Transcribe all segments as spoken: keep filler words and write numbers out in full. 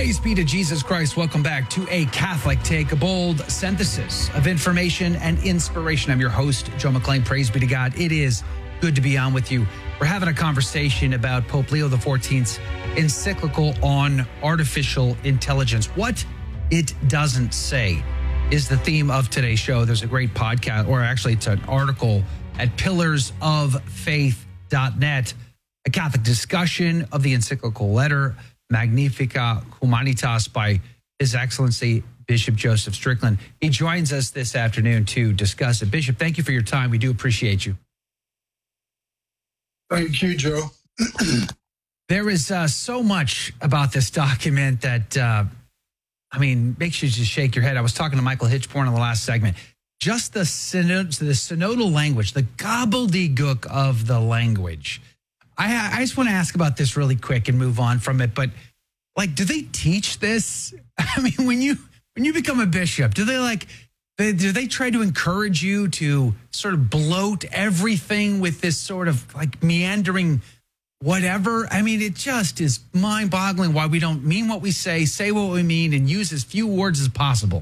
Praise be to Jesus Christ. Welcome back to A Catholic Take, a bold synthesis of information and inspiration. I'm your host, Joe McClain. Praise be to God. It is good to be on with you. We're having a conversation about Pope Leo the fourteenth's encyclical on artificial intelligence. What it doesn't say is the theme of today's show. There's a great podcast, or actually it's an article at pillars of faith dot net, a Catholic discussion of the encyclical letter Magnificat Humanitas by His Excellency Bishop Joseph Strickland. He joins us this afternoon to discuss it. Bishop, thank you for your time. We do appreciate you. Thank you, Joe. There is uh, so much about this document that, uh, I mean, makes you just shake your head. I was talking to Michael Hitchborn in the last segment. Just the, synod, the synodal language, the gobbledygook of the language. I, I just want to ask about this really quick and move on from it. But, like, do they teach this? I mean, when you when you become a bishop, do they, like, they, do they try to encourage you to sort of bloat everything with this sort of, like, meandering whatever? I mean, it just is mind-boggling why we don't mean what we say, say what we mean, and use as few words as possible.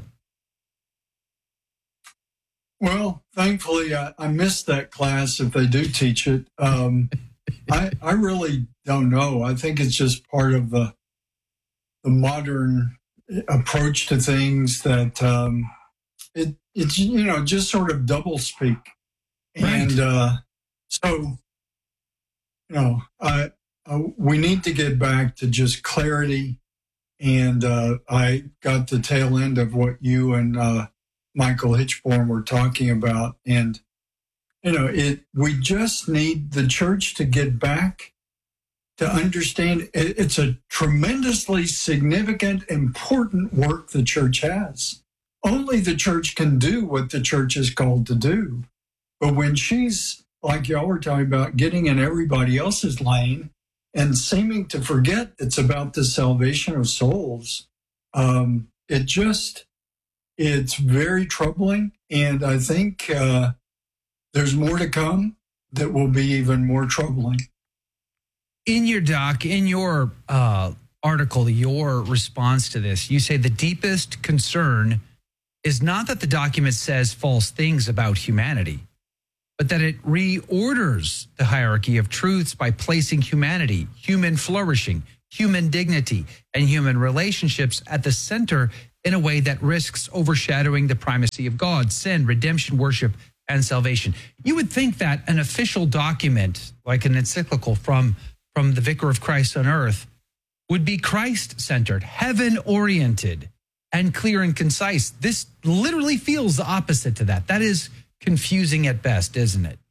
Well, thankfully, I, I missed that class if they do teach it. Um, I, I really don't know. I think it's just part of the the modern approach to things that um, it it's you know just sort of double speak, right. and uh, so you know I, I we need to get back to just clarity. And uh, I got the tail end of what you and uh, Michael Hitchborn were talking about, and you know, it. We just need the church to get back to understand it, it's a tremendously significant, important work the church has. Only the church can do what the church is called to do. But when she's, like y'all were talking about, getting in everybody else's lane and seeming to forget it's about the salvation of souls, um, it just, it's very troubling. And I think uh, there's more to come that will be even more troubling. In your doc, in your uh, article, your response to this, you say the deepest concern is not that the document says false things about humanity, but that it reorders the hierarchy of truths by placing humanity, human flourishing, human dignity, and human relationships at the center in a way that risks overshadowing the primacy of God, sin, redemption, worship, and salvation. You would think that an official document, like an encyclical from, from the Vicar of Christ on earth, would be Christ-centered, heaven-oriented, and clear and concise. This literally feels the opposite to that. That is confusing at best, isn't it?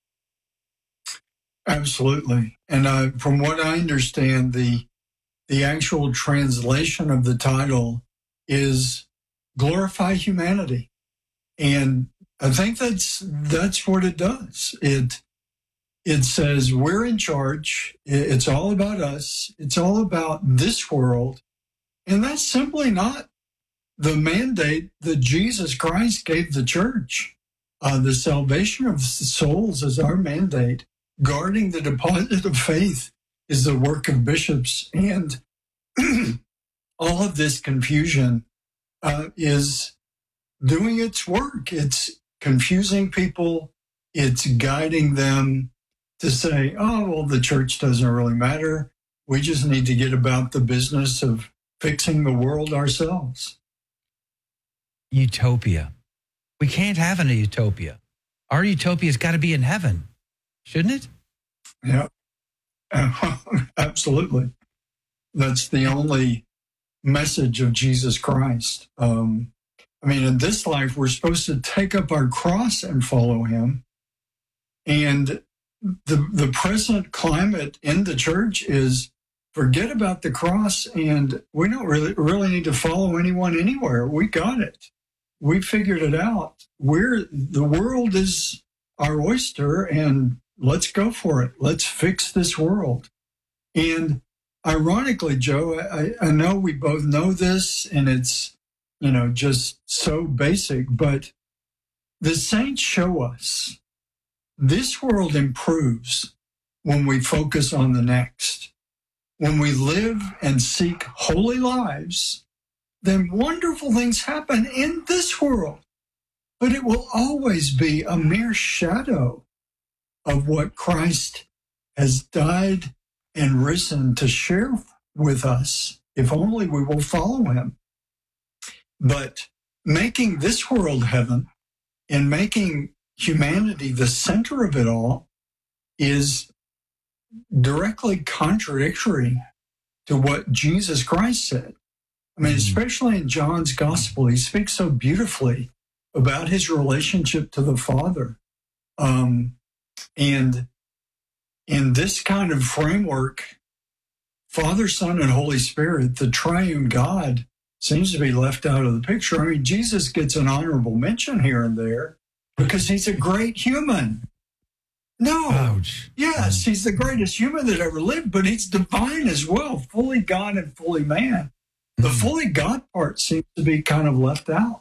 Absolutely. And uh, from what I understand, the the actual translation of the title is Glorify Humanity. And I think that's that's what it does. It it says we're in charge. It's all about us. It's all about this world. And that's simply not the mandate that Jesus Christ gave the church. Uh, the salvation of souls is our mandate. Guarding the deposit of faith is the work of bishops. And all of this confusion uh, is doing its work. It's confusing people. It's guiding them to say, oh, well, the church doesn't really matter. We just need to get about the business of fixing the world ourselves. Utopia. We can't have a utopia. Our utopia's got to be in heaven, shouldn't it? Yeah, absolutely. That's the only message of Jesus Christ. Um, I mean, in this life, we're supposed to take up our cross and follow him. And the the present climate in the church is forget about the cross, and we don't really really need to follow anyone anywhere. We got it. We figured it out. We're the world is our oyster, and let's go for it. Let's fix this world. And ironically, Joe, I, I know we both know this, and it's, you know, just so basic, but the saints show us this world improves when we focus on the next. when we live and seek holy lives, then wonderful things happen in this world. But it will always be a mere shadow of what Christ has died and risen to share with us, if only we will follow him. But making this world heaven and making humanity the center of it all is directly contradictory to what Jesus Christ said. I mean, especially in John's gospel, he speaks so beautifully about his relationship to the Father. Um, and in this kind of framework, Father, Son, and Holy Spirit, the triune God, seems to be left out of the picture. I mean, Jesus gets an honorable mention here and there because he's a great human. No. Ouch. Yes, he's the greatest human that ever lived, but he's divine as well, fully God and fully man. The Mm. fully God part seems to be kind of left out.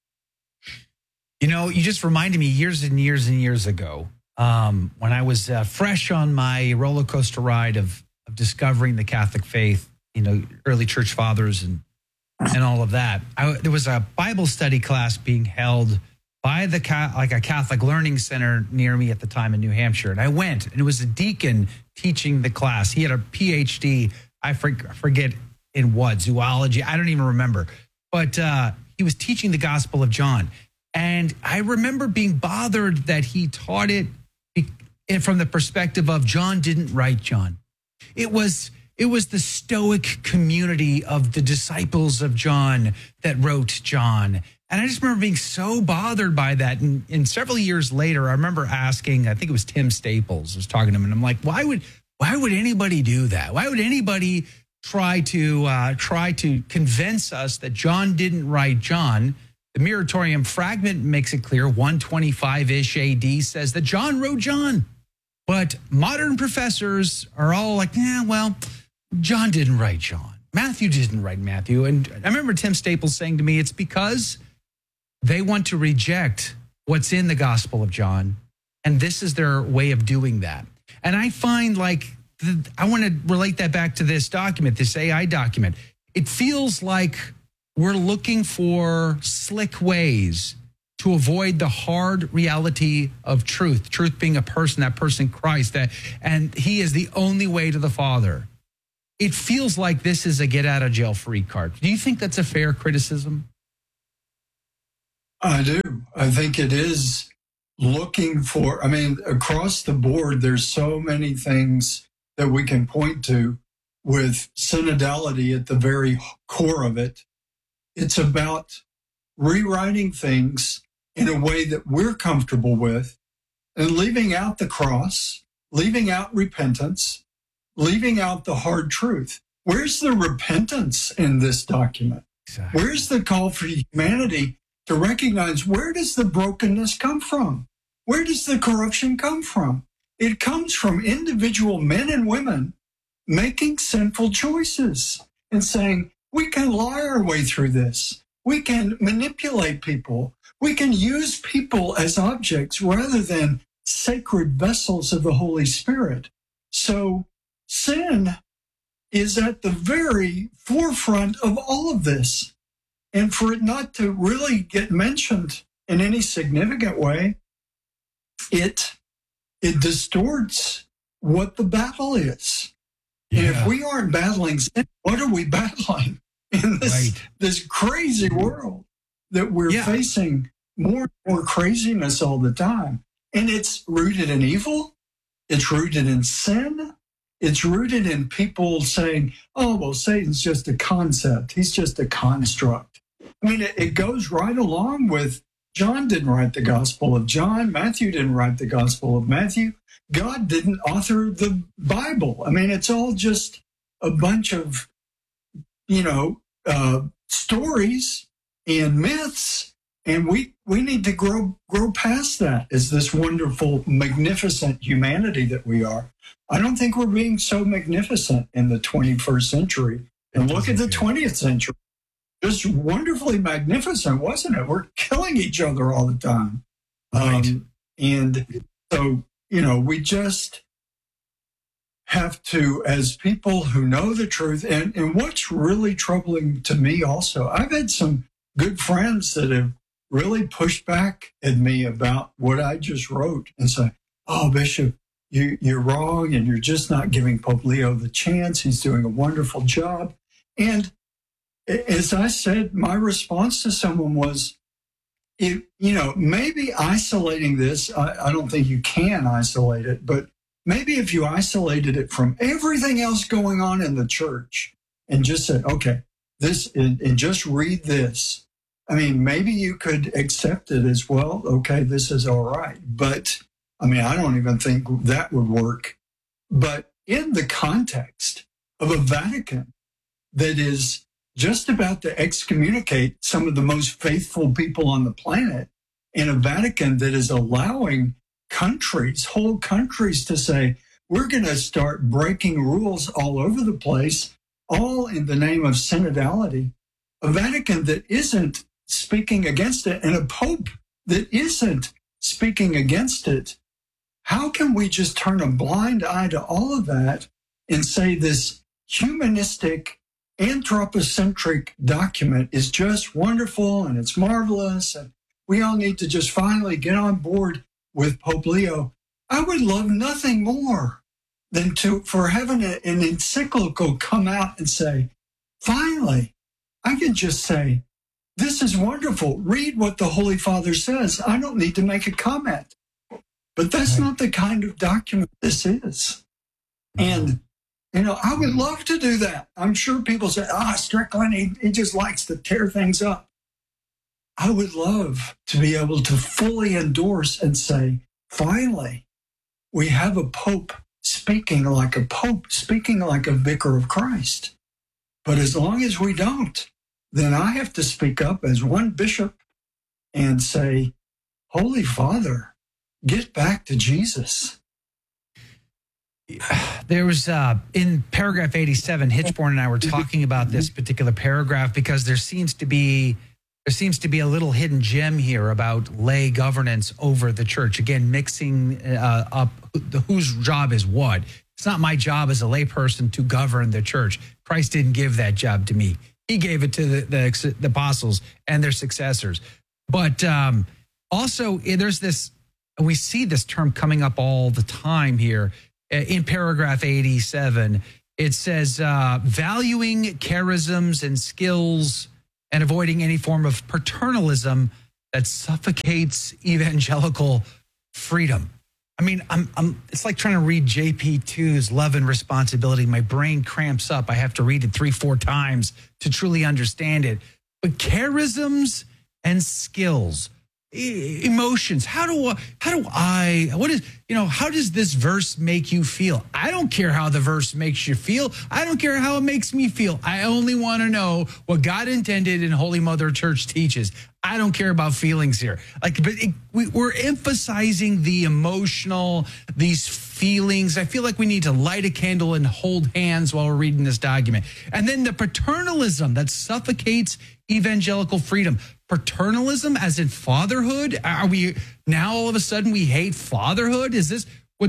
You know, you just reminded me years and years and years ago um, when I was uh, fresh on my roller coaster ride of, of discovering the Catholic faith, you know, early church fathers and and all of that. I, there was a Bible study class being held by the like a Catholic learning center near me at the time in New Hampshire, and I went, and it was a deacon teaching the class. He had a P H D. I forget in what, zoology. I don't even remember, but uh, he was teaching the Gospel of John. And I remember being bothered that he taught it from the perspective of John didn't write John. It was it was the Stoic community of the disciples of John that wrote John. And I just remember being so bothered by that. And, and several years later, I remember asking, I think it was Tim Staples was talking to him, and I'm like, why would why would anybody do that? Why would anybody try to uh, try to convince us that John didn't write John? The Muratorium fragment makes it clear, one twenty-five-ish A D says that John wrote John. But modern professors are all like, yeah, well, John didn't write John. Matthew didn't write Matthew. And I remember Tim Staples saying to me, it's because they want to reject what's in the Gospel of John. And this is their way of doing that. And I find like, I want to relate that back to this document, this A I document. It feels like we're looking for slick ways to avoid the hard reality of truth, truth being a person, that person Christ, that, and he is the only way to the Father. It feels like this is a get out of jail free card. Do you think that's a fair criticism? I do. I think it is looking for, I mean, across the board, there's so many things that we can point to with synodality at the very core of it. It's about rewriting things in a way that we're comfortable with and leaving out the cross, leaving out repentance, leaving out the hard truth. Where's the repentance in this document? Exactly. Where's the call for humanity to recognize where does the brokenness come from? Where does the corruption come from? It comes from individual men and women making sinful choices and saying, we can lie our way through this. We can manipulate people. We can use people as objects rather than sacred vessels of the Holy Spirit. So sin is at the very forefront of all of this. And for it not to really get mentioned in any significant way, it, it distorts what the battle is. Yeah. And if we aren't battling sin, what are we battling in this, Right. this crazy world that we're Yeah. facing more and more craziness all the time? And it's rooted in evil. It's rooted in sin. It's rooted in people saying, oh, well, Satan's just a concept. He's just a construct. I mean, it, it goes right along with John didn't write the Gospel of John. Matthew didn't write the Gospel of Matthew. God didn't author the Bible. I mean, it's all just a bunch of, you know, uh, stories and myths. And we, we need to grow, grow past that as this wonderful, magnificent humanity that we are. I don't think we're being so magnificent in the twenty-first century. And look at the twentieth century. Just wonderfully magnificent, wasn't it? We're killing each other all the time. Right. Um, and so, you know, we just, have to, as people who know the truth, and, and what's really troubling to me also, I've had some good friends that have really pushed back at me about what I just wrote and say, oh, Bishop, you, you're wrong, and you're just not giving Pope Leo the chance. He's doing a wonderful job. And as I said, my response to someone was, it, you know, maybe isolating this, I, I don't think you can isolate it, but maybe if you isolated it from everything else going on in the church and just said, okay, this, and, and just read this. I mean, maybe you could accept it as well. Okay, this is all right. But I mean, I don't even think that would work. But in the context of a Vatican that is just about to excommunicate some of the most faithful people on the planet, in a Vatican that is allowing countries, whole countries, to say, we're going to start breaking rules all over the place, all in the name of synodality, a Vatican that isn't speaking against it, and a Pope that isn't speaking against it. How can we just turn a blind eye to all of that and say this humanistic, anthropocentric document is just wonderful and it's marvelous, and we all need to just finally get on board with Pope Leo? I would love nothing more than to for having a, an encyclical come out and say, finally, I can just say, this is wonderful. Read what the Holy Father says. I don't need to make a comment. But that's right. Not the kind of document this is. And, you know, I would love to do that. I'm sure people say, ah, Strickland, he, he just likes to tear things up. I would love to be able to fully endorse and say, finally, we have a Pope speaking like a Pope, speaking like a vicar of Christ. But as long as we don't, then I have to speak up as one bishop and say, Holy Father, get back to Jesus. There was, uh, in paragraph eighty-seven, Hitchborn and I were talking about this particular paragraph because there seems to be there seems to be a little hidden gem here about lay governance over the church. Again, mixing uh, up whose job is what. It's not my job as a layperson to govern the church. Christ didn't give that job to me. He gave it to the, the, the apostles and their successors. But um, also, there's this, we see this term coming up all the time here. In paragraph eighty-seven, it says, uh, valuing charisms and skills and avoiding any form of paternalism that suffocates evangelical freedom. I mean, I'm, I'm, it's like trying to read J P two's Love and Responsibility. My brain cramps up. I have to read it three, four times to truly understand it. But charisms and skills, e- emotions, how do, how do I, what is, you know, how does this verse make you feel? I don't care how the verse makes you feel. I don't care how it makes me feel. I only want to know what God intended and Holy Mother Church teaches. I don't care about feelings here. Like, but it, we, we're emphasizing the emotional, these feelings. I feel like we need to light a candle and hold hands while we're reading this document. And then the paternalism that suffocates evangelical freedom. Paternalism as in fatherhood? Are we now all of a sudden we hate fatherhood? Is this what,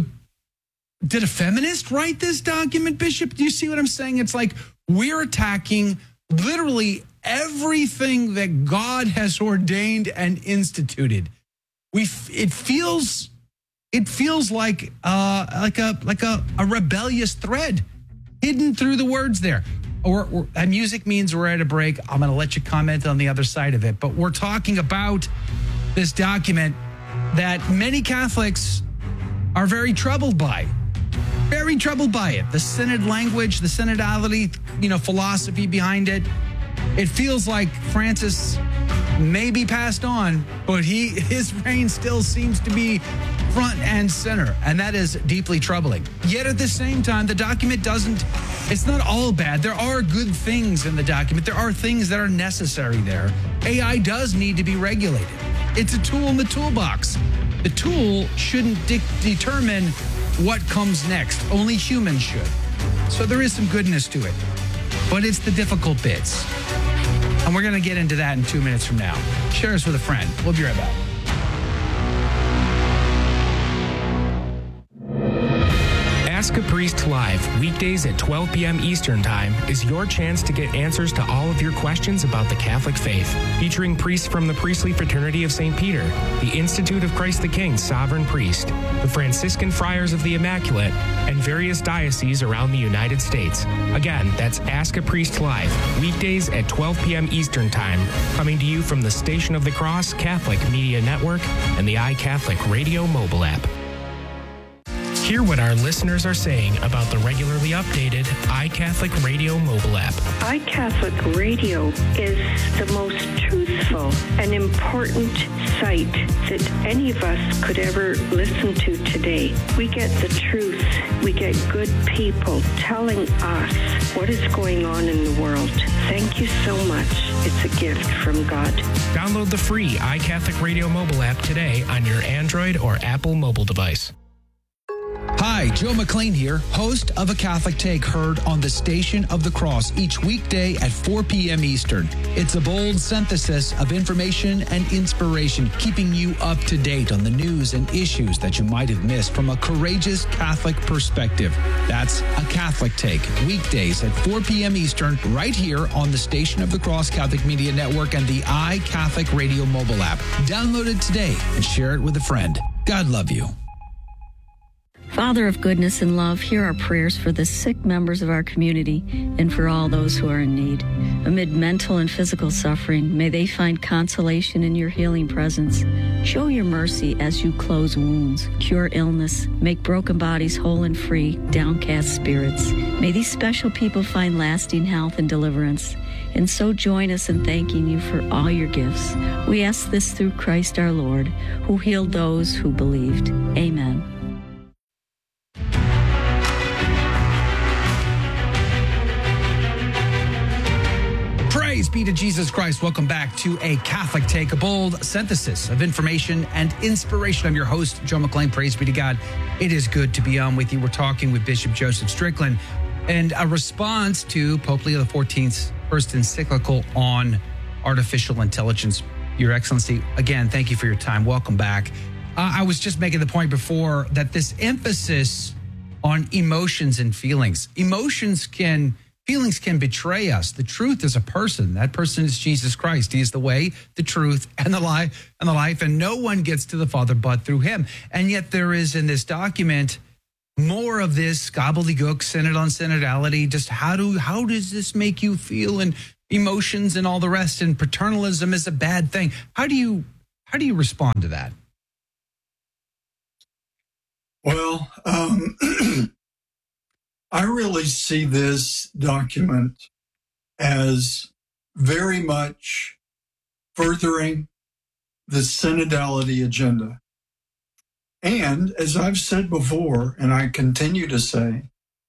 did a feminist write this document, Bishop? Do you see what I'm saying? It's like we're attacking literally everything that God has ordained and instituted. We, it feels, it feels like, uh, like a, like a, a rebellious thread hidden through the words there. Or, or and music means we're at a break. I'm going to let you comment on the other side of it. But we're talking about this document that many Catholics are very troubled by. Very troubled by it. The synod language, the synodality, you know, philosophy behind it. It feels like Francis may be passed on, but he his reign still seems to be front and center, and that is deeply troubling. Yet at the same time, the document doesn't, it's not all bad. There are good things in the document. There are things that are necessary there. A I does need to be regulated. It's a tool in the toolbox. The tool shouldn't de- determine what comes next. Only humans should. So there is some goodness to it, but it's the difficult bits. And we're going to get into that in two minutes from now. Share us with a friend. We'll be right back. Ask Ask a Priest Live, weekdays at twelve p.m. Eastern Time, is your chance to get answers to all of your questions about the Catholic faith. Featuring priests from the Priestly Fraternity of Saint Peter, the Institute of Christ the King Sovereign Priest, the Franciscan Friars of the Immaculate, and various dioceses around the United States. Again, that's Ask a Priest Live, weekdays at twelve p.m. Eastern Time, coming to you from the Station of the Cross Catholic Media Network and the iCatholic Radio mobile app. Hear what our listeners are saying about the regularly updated iCatholic Radio mobile app. iCatholic Radio is the most truthful and important site that any of us could ever listen to today. We get the truth. We get good people telling us what is going on in the world. Thank you so much. It's a gift from God. Download the free iCatholic Radio mobile app today on your Android or Apple mobile device. Hi, Joe McLean here, host of A Catholic Take, heard on the Station of the Cross each weekday at four p.m. Eastern. It's a bold synthesis of information and inspiration, keeping you up to date on the news and issues that you might have missed from a courageous Catholic perspective. That's A Catholic Take, weekdays at four p.m. Eastern, right here on the Station of the Cross Catholic Media Network and the iCatholic Radio mobile app. Download it today and share it with a friend. God love you. Father of goodness and love, hear our prayers for the sick members of our community and for all those who are in need. Amid mental and physical suffering, may they find consolation in your healing presence. Show your mercy as you close wounds, cure illness, make broken bodies whole and free, downcast spirits. May these special people find lasting health and deliverance. And so join us in thanking you for all your gifts. We ask this through Christ our Lord, who healed those who believed. Amen. Praise be to Jesus Christ. Welcome back to A Catholic Take, a bold synthesis of information and inspiration. I'm your host, Joe McLean. Praise be to God. It is good to be on with you. We're talking with Bishop Joseph Strickland and a response to Pope Leo the fourteenth's first encyclical on artificial intelligence. Your Excellency, again, thank you for your time. Welcome back. Uh, I was just making the point before that this emphasis on emotions and feelings, emotions can... Feelings can betray us. The truth is a person. That person is Jesus Christ. He is the way, the truth, and the life, and the life, and no one gets to the Father but through him. And yet there is in this document more of this gobbledygook, synod on synodality. Just how do how does this make you feel, and emotions and all the rest, and paternalism is a bad thing. How do you how do you respond to that? Well, um I really see this document as very much furthering the synodality agenda. And as I've said before, and I continue to say,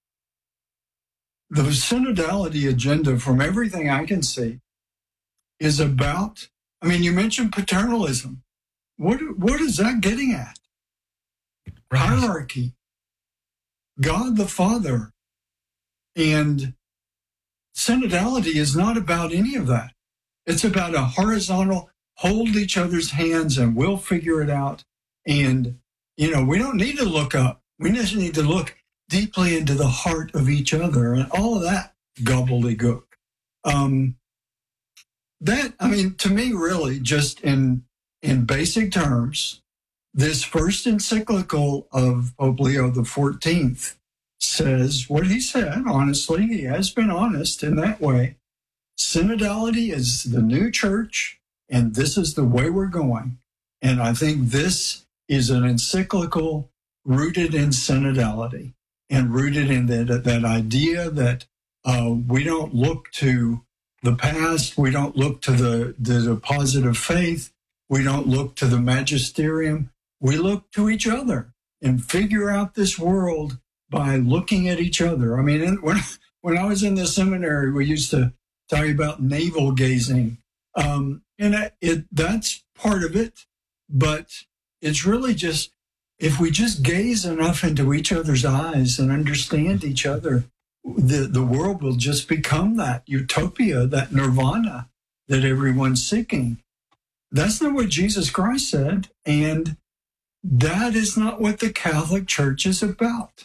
the synodality agenda, from everything I can see, is about, I mean, you mentioned paternalism. What, what is that getting at? Right. Hierarchy. God the Father. And synodality is not about any of that. It's about a horizontal, hold each other's hands and we'll figure it out. And, you know, we don't need to look up. We just need to look deeply into the heart of each other and all of that gobbledygook. Um, that, I mean, to me, really, just in in basic terms, this first encyclical of Pope Leo the fourteenth says what he said. Honestly, he has been honest in that way. Synodality is the new church, and this is the way we're going. And I think this is an encyclical rooted in synodality and rooted in that, that idea that uh, we don't look to the past, we don't look to the, the deposit of faith, we don't look to the magisterium, we look to each other and figure out this world by looking at each other. I mean, when when I was in the seminary, we used to talk about navel gazing, um, and it that's part of it. But it's really just, if we just gaze enough into each other's eyes and understand each other, the the world will just become that utopia, that nirvana that everyone's seeking. That's not what Jesus Christ said, and that is not what the Catholic Church is about.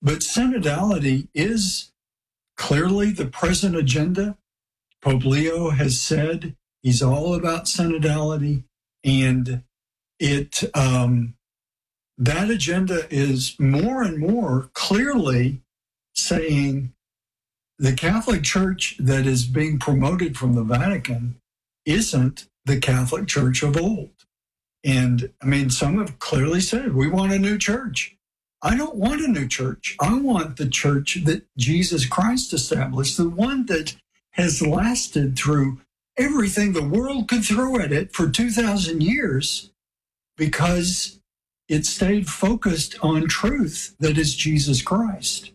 But synodality is clearly the present agenda. Pope Leo has said he's all about synodality, and it um, that agenda is more and more clearly saying the Catholic Church that is being promoted from the Vatican isn't the Catholic Church of old. And I mean, some have clearly said, we want a new church. I don't want a new church. I want the church that Jesus Christ established, the one that has lasted through everything the world could throw at it for two thousand years, because it stayed focused on truth that is Jesus Christ.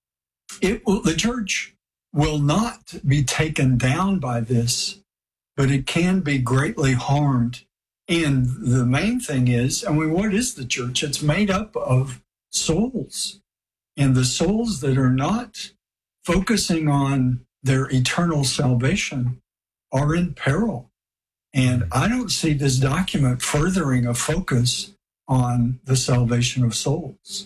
It will, the church will not be taken down by this, but it can be greatly harmed. And the main thing is, I mean, what is the church? It's made up of souls. And the souls that are not focusing on their eternal salvation are in peril. And I don't see this document furthering a focus on the salvation of souls.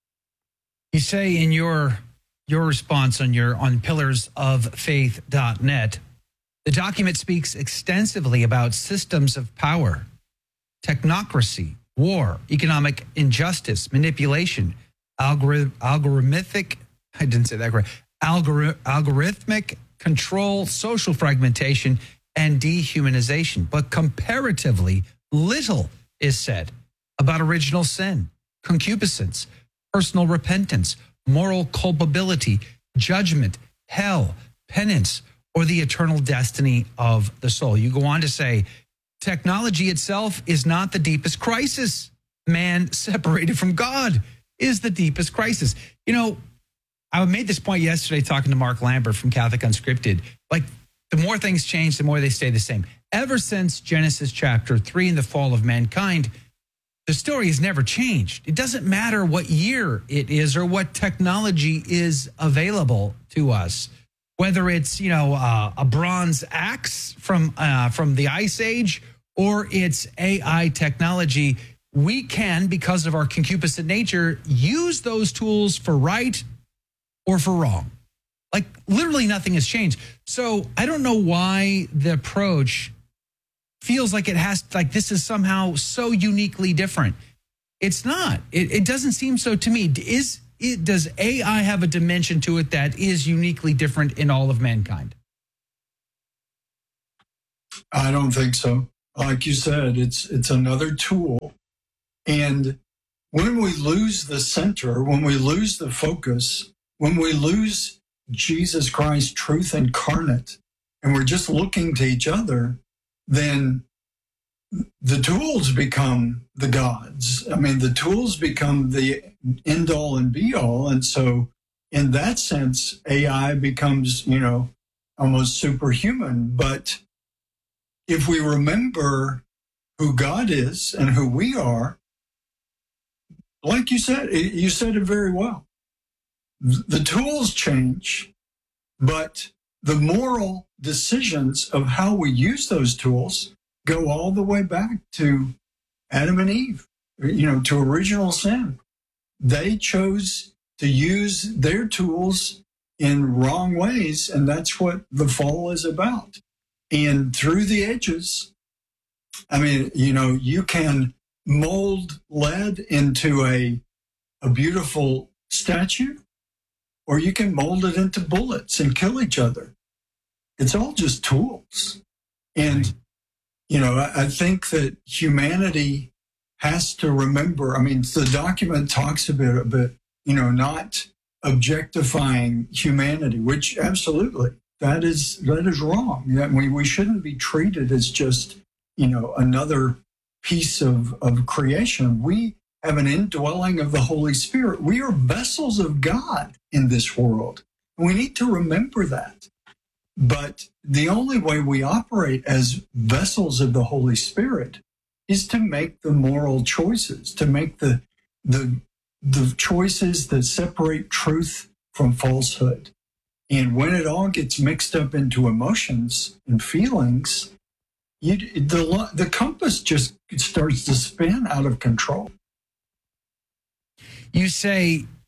You say in your your response on your on pillars of faith dot net, the document speaks extensively about systems of power, technocracy, war, economic injustice, manipulation, algori- algorithmic, I didn't say that correct, algori- algorithmic control, social fragmentation, and dehumanization. But comparatively little is said about original sin, concupiscence, personal repentance, moral culpability, judgment, hell, penance, or the eternal destiny of the soul. You go on to say, technology itself is not the deepest crisis. Man separated from God is the deepest crisis. You know, I made this point yesterday talking to Mark Lambert from Catholic Unscripted. Like, the more things change, the more they stay the same. Ever since Genesis chapter three and the fall of mankind, the story has never changed. It doesn't matter what year it is or what technology is available to us. Whether it's, you know, uh, a bronze axe from uh, from the Ice Age or it's A I technology, we can, because of our concupiscent nature, use those tools for right or for wrong. Like, literally nothing has changed. So I don't know why the approach feels like it has, like this is somehow so uniquely different. It's not. It, it doesn't seem so to me. Is it, does A I have a dimension to it that is uniquely different in all of mankind? I don't think so. Like you said, it's it's another tool. And when we lose the center, when we lose the focus, when we lose Jesus Christ, truth incarnate, and we're just looking to each other, then the tools become the gods. I mean, the tools become the end all and be all. And so in that sense, A I becomes, you know, almost superhuman. But if we remember who God is and who we are, like you said, you said it very well. The tools change, but the moral decisions of how we use those tools go all the way back to Adam and Eve, you know, to original sin. They chose to use their tools in wrong ways, and that's what the fall is about. And through the ages, I mean, you know, you can mold lead into a, a beautiful statue, or you can mold it into bullets and kill each other. It's all just tools. And, you know, I, I think that humanity has to remember, I mean, the document talks a bit about, you know, not objectifying humanity, which absolutely, that is that is wrong. We, we shouldn't be treated as just, you know, another piece of, of creation. We have an indwelling of the Holy Spirit. We are vessels of God in this world. We need to remember that. But the only way we operate as vessels of the Holy Spirit is to make the moral choices, to make the the the choices that separate truth from falsehood. And when it all gets mixed up into emotions and feelings, you, the the compass just starts to spin out of control. You say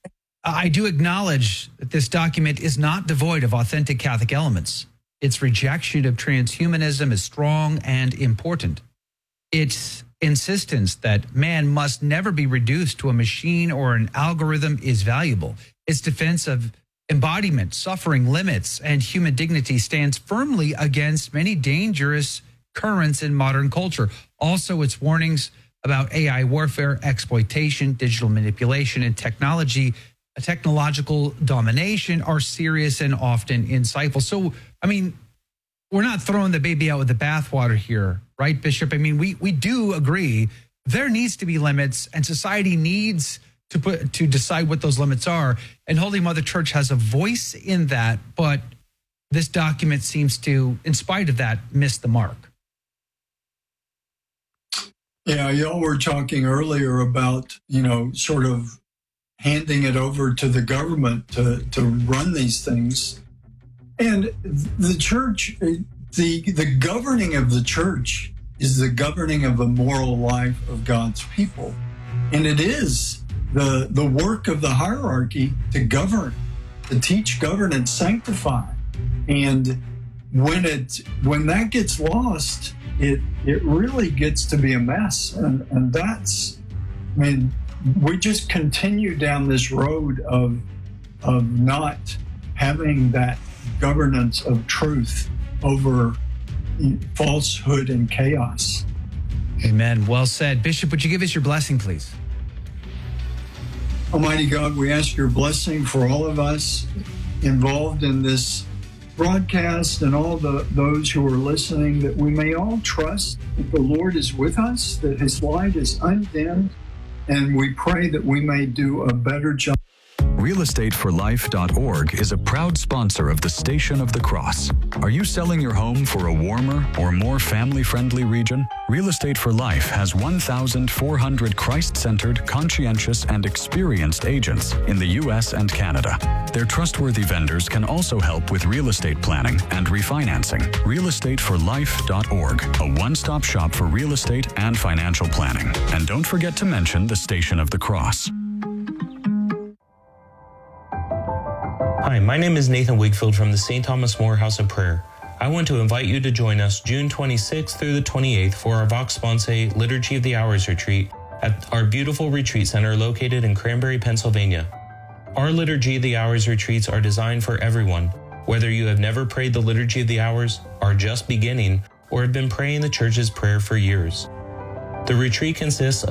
I do acknowledge that this document is not devoid of authentic Catholic elements. Its rejection of transhumanism is strong and important. Its insistence that man must never be reduced to a machine or an algorithm is valuable. Its defense of embodiment, suffering, limits, and human dignity stands firmly against many dangerous currents in modern culture. Also, its warnings about A I warfare, exploitation, digital manipulation, and technology, technological domination are serious and often insightful. So, I mean, we're not throwing the baby out with the bathwater here, right, Bishop? I mean, we we do agree there needs to be limits, and society needs to put to decide what those limits are. And Holy Mother Church has a voice in that, but this document seems to, in spite of that, miss the mark. Yeah, y'all were talking earlier about, you know, sort of handing it over to the government to, to run these things. And the church, the, the governing of the church is the governing of the moral life of God's people. And it is the, the work of the hierarchy to govern, to teach, govern, and sanctify. And when it when that gets lost, it it really gets to be a mess. And, and that's, I mean, we just continue down this road of of not having that governance of truth over falsehood and chaos. Amen. Well said. Bishop, would you give us your blessing, please? Almighty God, we ask your blessing for all of us involved in this broadcast and all the those who are listening, that we may all trust that the Lord is with us, that his light is undimmed, and we pray that we may do a better job. real estate for life dot org is a proud sponsor of the Station of the Cross. Are you selling your home for a warmer or more family-friendly region? Real Estate for Life has one thousand four hundred Christ-centered, conscientious, and experienced agents in the U S and Canada. Their trustworthy vendors can also help with real estate planning and refinancing. real estate for life dot org, a one-stop shop for real estate and financial planning. And don't forget to mention the Station of the Cross. Hi, my name is Nathan Wigfield from the Saint Thomas More House of Prayer. I want to invite you to join us June twenty-sixth through the twenty-eighth for our Vox Sponsae Liturgy of the Hours retreat at our beautiful retreat center located in Cranberry, Pennsylvania. Our Liturgy of the Hours retreats are designed for everyone, whether you have never prayed the Liturgy of the Hours, are just beginning, or have been praying the Church's prayer for years. The retreat consists